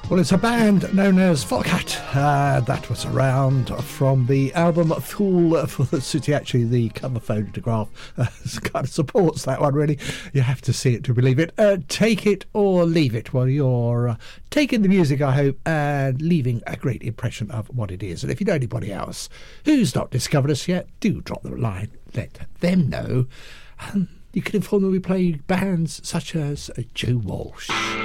Well, it's a band known as Folkhat that was around from the album Fool for the City. Actually, the cover photograph kind of supports that one, really. You have to see it to believe it. Take it or leave it. Well, you're taking the music, I hope, and leaving a great impression of what it is. And if you know anybody else who's not discovered us yet, do drop them a line. Let them know. You can inform them we play bands such as Joe Walsh.